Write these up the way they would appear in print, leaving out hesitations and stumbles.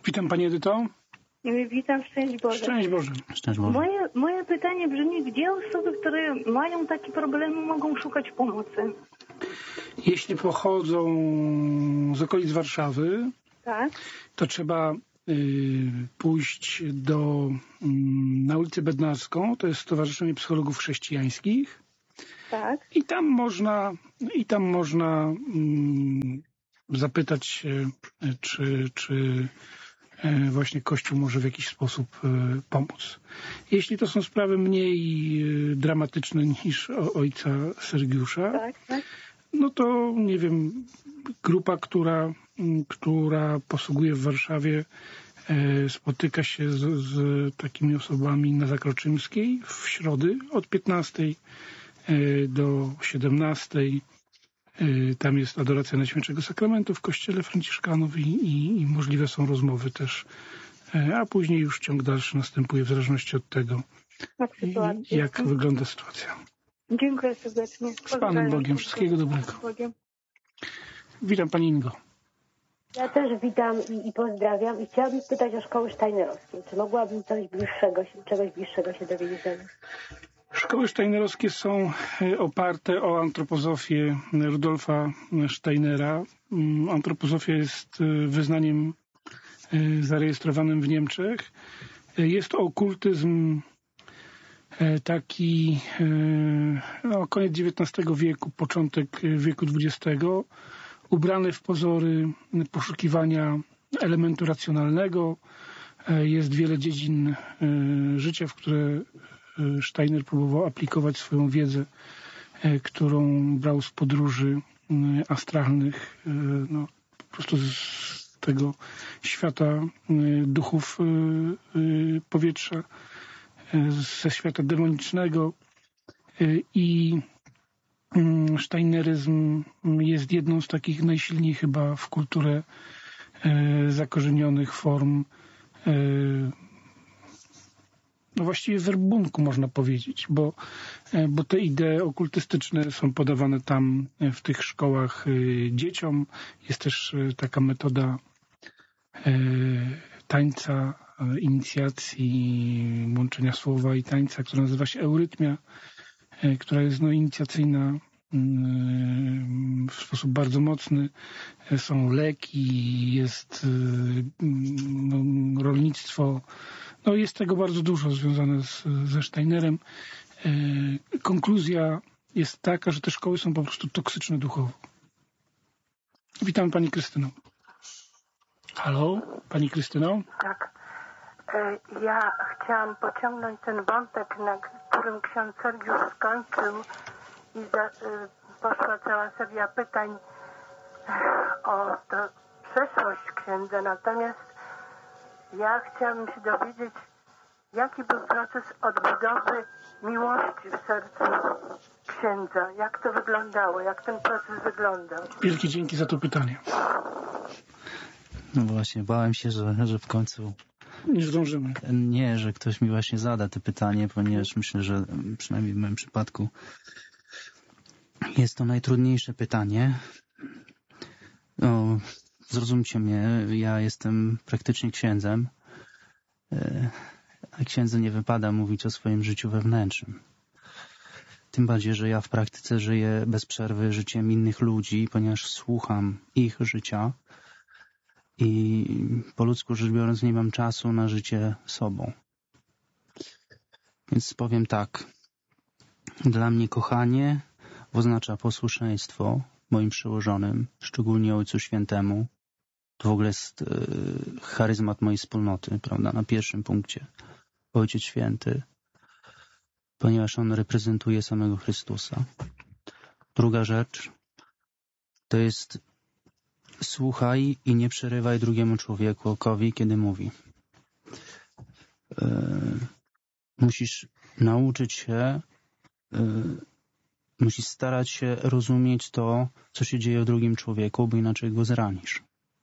Witam Pani Edyto. Witam, szczęść Boże. Szczęść Boże. Szczęść Boże. Moje pytanie brzmi, gdzie osoby, które mają takie problemy, mogą szukać pomocy? Jeśli pochodzą z okolic Warszawy, Tak? to trzeba pójść na ulicę Bednarską, to jest Stowarzyszenie Psychologów Chrześcijańskich. Tak. I tam można zapytać się, czy właśnie Kościół może w jakiś sposób pomóc. Jeśli to są sprawy mniej dramatyczne niż ojca Sergiusza, Tak. no to nie wiem, grupa, która posługuje w Warszawie, spotyka się z takimi osobami na Zakroczymskiej w środy od 15 do 17. Tam jest adoracja Najświętszego Sakramentu w Kościele Franciszkanów i możliwe są rozmowy też, a później już ciąg dalszy następuje w zależności od tego, jak wygląda sytuacja. Dziękuję serdecznie. Z Panem Bogiem. Wszystkiego dobrego. Witam Pani Ingo. Ja też witam i pozdrawiam i chciałabym spytać o szkoły sztajnerowskie. Czy mogłabym czegoś bliższego się dowiedzieć? Szkoły sztajnerowskie są oparte o antropozofię Rudolfa Steinera. Antropozofia jest wyznaniem zarejestrowanym w Niemczech. Jest to okultyzm taki koniec XIX wieku, początek wieku XX, ubrany w pozory poszukiwania elementu racjonalnego. Jest wiele dziedzin życia, w które Steiner próbował aplikować swoją wiedzę, którą brał z podróży astralnych, po prostu z tego świata duchów powietrza, ze świata demonicznego. I Steineryzm jest jedną z takich najsilniej chyba w kulturę zakorzenionych form właściwie werbunku, można powiedzieć, bo te idee okultystyczne są podawane tam w tych szkołach dzieciom. Jest też taka metoda tańca, inicjacji, łączenia słowa i tańca, która nazywa się eurytmia, która jest inicjacyjna w sposób bardzo mocny. Są leki, jest rolnictwo. Jest tego bardzo dużo związane ze Steinerem. Konkluzja jest taka, że te szkoły są po prostu toksyczne duchowo. Witam Pani Krystyno. Halo, Pani Krystyno? Tak. Ja chciałam pociągnąć ten wątek, na którym ksiądz Sergiusz skończył i poszła cała seria pytań o przeszłość księdza. Natomiast ja chciałabym się dowiedzieć, jaki był proces odbudowy miłości w sercu księdza. Jak to wyglądało? Jak ten proces wyglądał? Wielkie dzięki za to pytanie. No właśnie, bałem się, że w końcu nie zdążymy. Nie, że ktoś mi właśnie zada to pytanie, ponieważ myślę, że przynajmniej w moim przypadku jest to najtrudniejsze pytanie. Zrozumcie mnie, ja jestem praktycznie księdzem, a księdzu nie wypada mówić o swoim życiu wewnętrznym. Tym bardziej, że ja w praktyce żyję bez przerwy życiem innych ludzi, ponieważ słucham ich życia i po ludzku rzecz biorąc nie mam czasu na życie sobą. Więc powiem tak. Dla mnie kochanie oznacza posłuszeństwo moim przełożonym, szczególnie Ojcu Świętemu. To w ogóle jest charyzmat mojej wspólnoty, prawda, na pierwszym punkcie. Ojciec Święty, ponieważ on reprezentuje samego Chrystusa. Druga rzecz to jest słuchaj i nie przerywaj drugiemu człowiekowi, kiedy mówi. Musisz nauczyć się, musisz starać się rozumieć to, co się dzieje w drugim człowieku, bo inaczej go zranisz.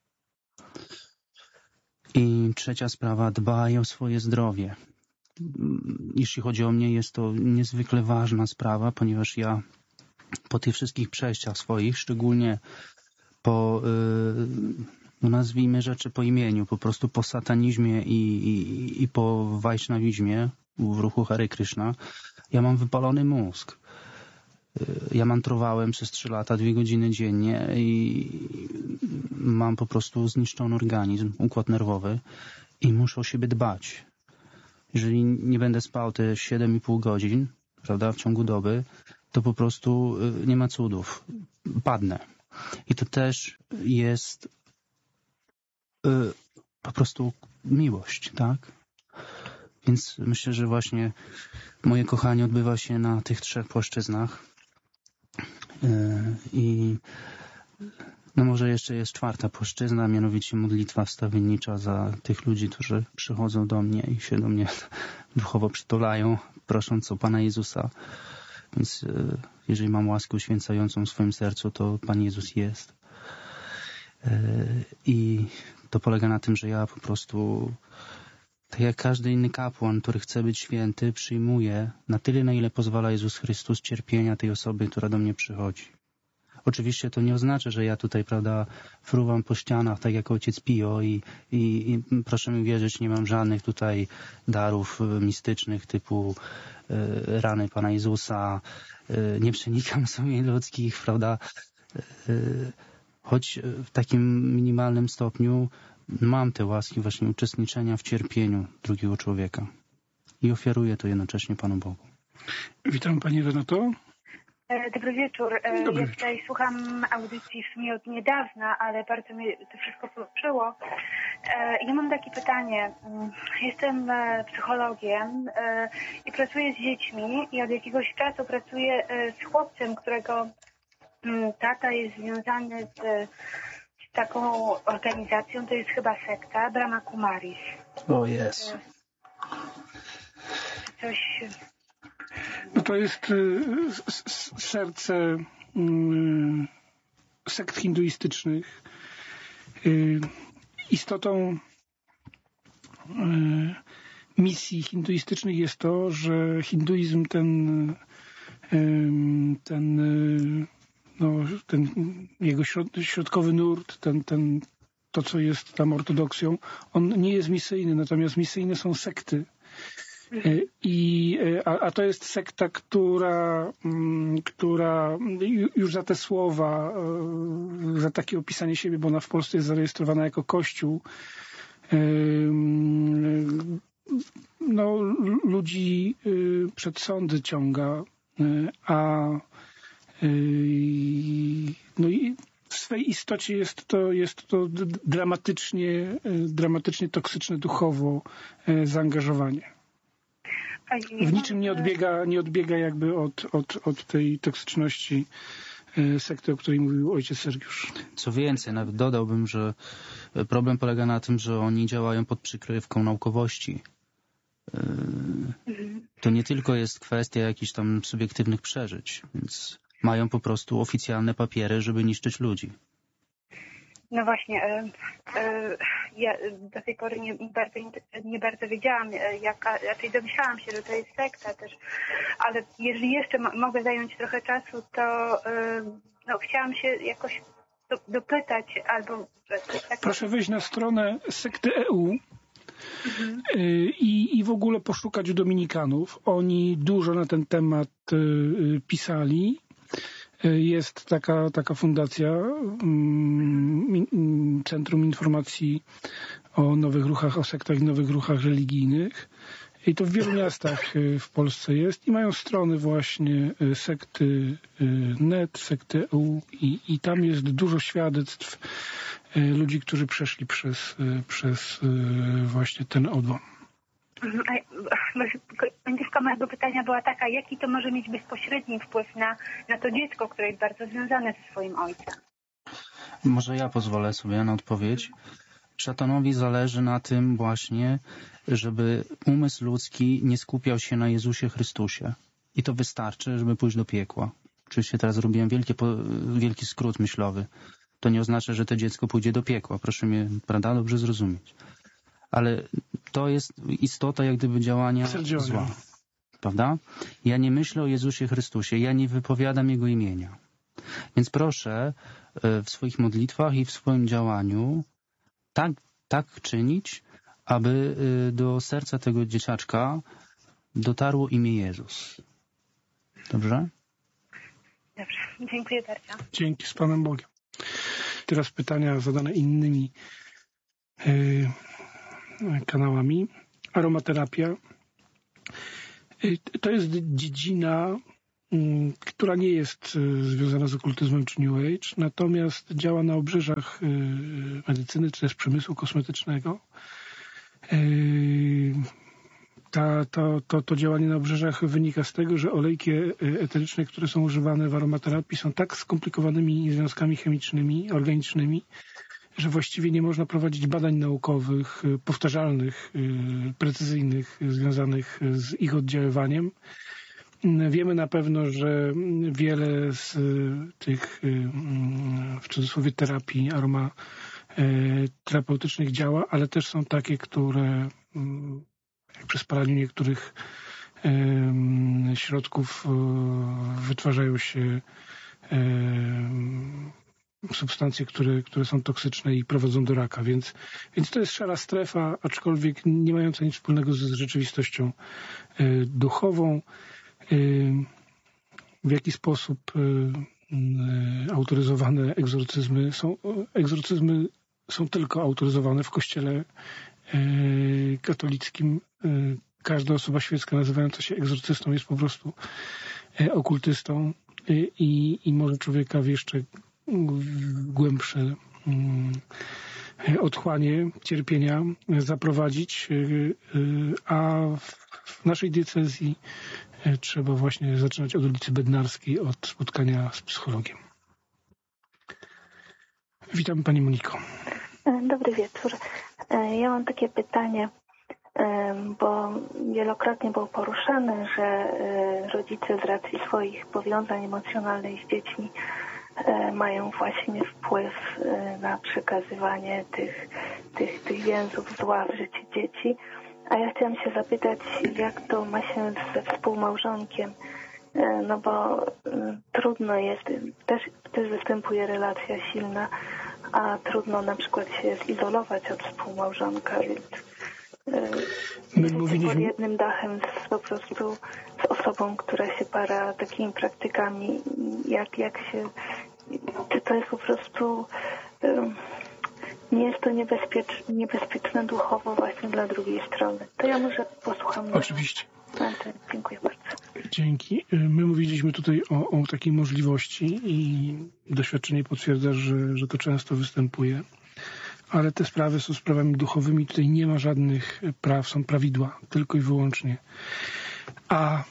I trzecia sprawa, dbaj o swoje zdrowie. Jeśli chodzi o mnie, jest to niezwykle ważna sprawa, ponieważ ja po tych wszystkich przejściach swoich, szczególnie po no nazwijmy rzeczy po imieniu, po prostu po satanizmie i po wajsznawizmie w ruchu Hare Krishna, ja mam wypalony mózg. Ja mantrowałem przez 3 lata, 2 godziny dziennie i mam po prostu zniszczony organizm, układ nerwowy i muszę o siebie dbać. Jeżeli nie będę spał te 7,5 godzin, prawda, w ciągu doby, to po prostu nie ma cudów. Padnę. I to też jest po prostu miłość, tak? Więc myślę, że właśnie moje kochanie odbywa się na tych 3 płaszczyznach. I no może jeszcze jest 4. płaszczyzna, mianowicie modlitwa wstawiennicza za tych ludzi, którzy przychodzą do mnie i się do mnie duchowo przytulają, prosząc o Pana Jezusa. Więc jeżeli mam łaskę uświęcającą w swoim sercu, to Pan Jezus jest. I to polega na tym, że ja po prostu, tak jak każdy inny kapłan, który chce być święty, przyjmuję na tyle, na ile pozwala Jezus Chrystus, cierpienia tej osoby, która do mnie przychodzi. Oczywiście to nie oznacza, że ja tutaj, prawda, fruwam po ścianach, tak jak ojciec Pio i proszę mi wierzyć, nie mam żadnych tutaj darów mistycznych typu rany Pana Jezusa, nie przenikam sumień ludzkich, prawda, choć w takim minimalnym stopniu mam te łaski właśnie uczestniczenia w cierpieniu drugiego człowieka i ofiaruję to jednocześnie Panu Bogu. Witam Pani Renato. Dobry wieczór. Dobry Ja tutaj słucham audycji w sumie od niedawna, ale bardzo mnie to wszystko poruszyło. Ja mam takie pytanie. Jestem psychologiem i pracuję z dziećmi i od jakiegoś czasu pracuję z chłopcem, którego tata jest związany z taką organizacją, to jest chyba sekta, Brahma Kumaris. O jest. Coś... No to jest serce sekt hinduistycznych. Istotą misji hinduistycznych jest to, że hinduizm ten jego środkowy nurt, to co jest tam ortodoksją, on nie jest misyjny, natomiast misyjne są sekty. A to jest sekta, która już za te słowa, za takie opisanie siebie, bo ona w Polsce jest zarejestrowana jako kościół, no, ludzi przed sądy ciąga, no i w swej istocie jest to dramatycznie toksyczne duchowo zaangażowanie. W niczym nie odbiega jakby od tej toksyczności sekty, o której mówił ojciec Sergiusz. Co więcej, nawet dodałbym, że problem polega na tym, że oni działają pod przykrywką naukowości. To nie tylko jest kwestia jakichś tam subiektywnych przeżyć, więc mają po prostu oficjalne papiery, żeby niszczyć ludzi. No właśnie, ja do tej pory nie bardzo wiedziałam, raczej domyślałam się, że to jest sekta też, ale jeżeli jeszcze mogę zająć trochę czasu, to no, chciałam się jakoś dopytać albo... Proszę wejść na stronę sekty EU i w ogóle poszukać Dominikanów. Oni dużo na ten temat pisali. Jest taka fundacja, Centrum Informacji o Nowych Ruchach, o sektach i nowych ruchach religijnych. I to w wielu miastach w Polsce jest. I mają strony właśnie sekty NET, sekty EU i tam jest dużo świadectw ludzi, którzy przeszli przez właśnie ten odłam. Końcówka mojego pytania była taka, jaki to może mieć bezpośredni wpływ na to dziecko, które jest bardzo związane ze swoim ojcem? Może ja pozwolę sobie na odpowiedź. Szatanowi zależy na tym właśnie, żeby umysł ludzki nie skupiał się na Jezusie Chrystusie. I to wystarczy, żeby pójść do piekła. Oczywiście teraz zrobiłem wielki skrót myślowy. To nie oznacza, że to dziecko pójdzie do piekła. Proszę mnie, prawda, dobrze zrozumieć. Ale to jest istota jak gdyby działania zła. Prawda? Ja nie myślę o Jezusie Chrystusie. Ja nie wypowiadam Jego imienia. Więc proszę w swoich modlitwach i w swoim działaniu tak czynić, aby do serca tego dzieciaczka dotarło imię Jezus. Dobrze? Dobrze, dziękuję bardzo. Dzięki, z Panem Bogiem. Teraz pytania zadane innymi kanałami. Aromaterapia. To jest dziedzina, która nie jest związana z okultyzmem czy New Age, natomiast działa na obrzeżach medycyny czy też przemysłu kosmetycznego. To działanie na obrzeżach wynika z tego, że olejki eteryczne, które są używane w aromaterapii, są tak skomplikowanymi związkami chemicznymi, organicznymi, że właściwie nie można prowadzić badań naukowych, powtarzalnych, precyzyjnych, związanych z ich oddziaływaniem. Wiemy na pewno, że wiele z tych, w cudzysłowie, terapii aromaterapeutycznych działa, ale też są takie, które jak przy spalaniu niektórych środków wytwarzają się substancje, które są toksyczne i prowadzą do raka. Więc to jest szara strefa, aczkolwiek nie mająca nic wspólnego z rzeczywistością duchową. W jaki sposób autoryzowane egzorcyzmy są tylko autoryzowane w Kościele katolickim. Każda osoba świecka nazywająca się egzorcystą jest po prostu okultystą i może człowieka w jeszcze głębsze otchłanie, cierpienia zaprowadzić, a w naszej diecezji trzeba właśnie zaczynać od ulicy Bednarskiej, od spotkania z psychologiem. Witam Pani Moniko. Dobry wieczór. Ja mam takie pytanie, bo wielokrotnie było poruszane, że rodzice z racji swoich powiązań emocjonalnych z dziećmi mają właśnie wpływ na przekazywanie tych więzów zła w życiu dzieci. A ja chciałam się zapytać, jak to ma się ze współmałżonkiem, no bo trudno jest, też występuje relacja silna, a trudno na przykład się zizolować od współmałżonka, więc pod jednym dachem po prostu z osobą, która się para takimi praktykami, jak się, czy to jest po prostu, nie jest to niebezpieczne duchowo właśnie dla drugiej strony. To ja może posłucham. Oczywiście. Dziękuję bardzo. Dzięki. My mówiliśmy tutaj o takiej możliwości i doświadczenie potwierdza, że to często występuje. Ale te sprawy są sprawami duchowymi. Tutaj nie ma żadnych praw, są prawidła, tylko i wyłącznie. A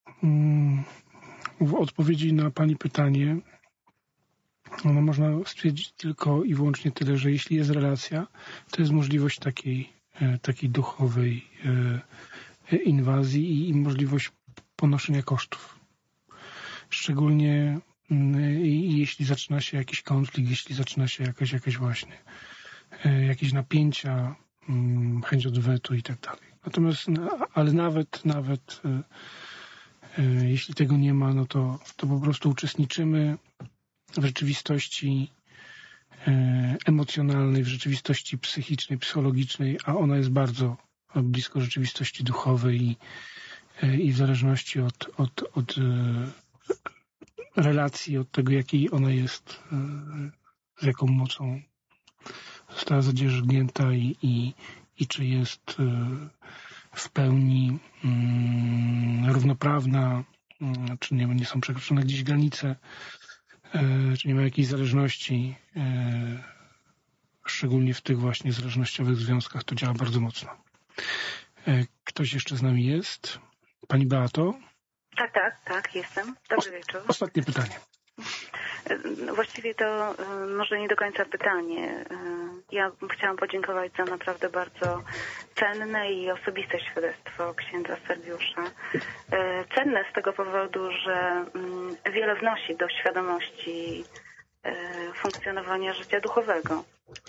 w odpowiedzi na Pani pytanie, no można stwierdzić tylko i wyłącznie tyle, że jeśli jest relacja, to jest możliwość takiej duchowej inwazji i możliwość ponoszenia kosztów. Szczególnie jeśli zaczyna się jakiś konflikt, jeśli zaczyna się jakaś właśnie jakieś napięcia, chęć odwetu i tak dalej. Natomiast, ale nawet jeśli tego nie ma, no to po prostu uczestniczymy w rzeczywistości emocjonalnej, w rzeczywistości psychicznej, psychologicznej, a ona jest bardzo blisko rzeczywistości duchowej i w zależności od relacji, od tego, jakiej ona jest, z jaką mocą została zadzierzgnięta i czy jest w pełni równoprawna, czy nie są przekroczone gdzieś granice, czy nie ma jakiejś zależności, szczególnie w tych właśnie zależnościowych związkach to działa bardzo mocno. Ktoś jeszcze z nami jest? Pani Beato? Tak, jestem. Dobry wieczór. Ostatnie pytanie. Właściwie to może nie do końca pytanie. Ja chciałam podziękować za naprawdę bardzo cenne i osobiste świadectwo księdza Sergiusza. Cenne z tego powodu, że wiele wnosi do świadomości funkcjonowania życia duchowego.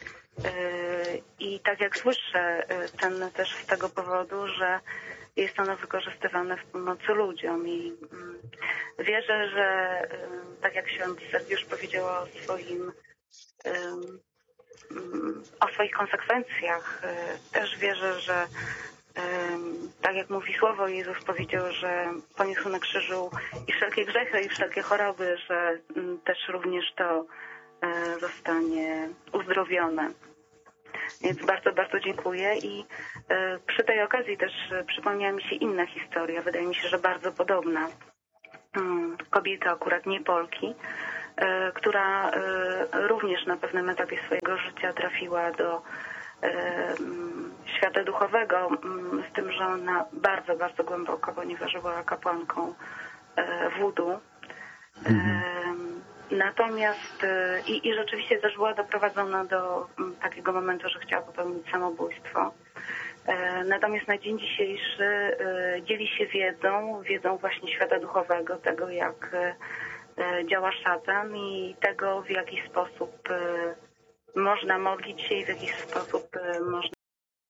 I tak jak słyszę, cenne też z tego powodu, że jest ono wykorzystywane w pomocy ludziom i wierzę, że tak jak ksiądz Sergiusz powiedział o swoim o swoich konsekwencjach. Też wierzę, że tak jak mówi Słowo, Jezus powiedział, że poniósł na krzyżu i wszelkie grzechy, i wszelkie choroby, że też również to zostanie uzdrowione. Więc bardzo, bardzo dziękuję i przy tej okazji też przypomniała mi się inna historia, wydaje mi się, że bardzo podobna. Kobieta, akurat nie Polki, która również na pewnym etapie swojego życia trafiła do świata duchowego, z tym, że ona bardzo, bardzo głęboko, ponieważ była kapłanką wudu. Natomiast i rzeczywiście też była doprowadzona do takiego momentu, że chciała popełnić samobójstwo. Natomiast na dzień dzisiejszy dzieli się wiedzą właśnie świata duchowego, tego jak działa szatan i tego, w jaki sposób można modlić się i w jaki sposób można